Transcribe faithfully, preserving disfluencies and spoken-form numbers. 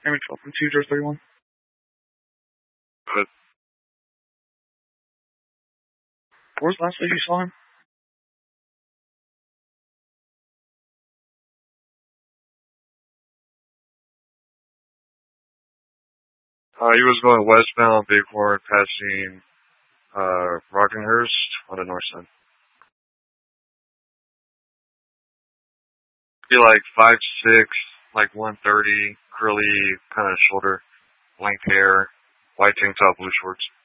Amy twelve from two zero three one. Good. Where's the last place you saw him? Uh, he was going westbound Bighorn, passing uh, Rockinghurst on the north side. Be like five six, like one thirty, curly kind of shoulder, length hair, white tank top, blue shorts.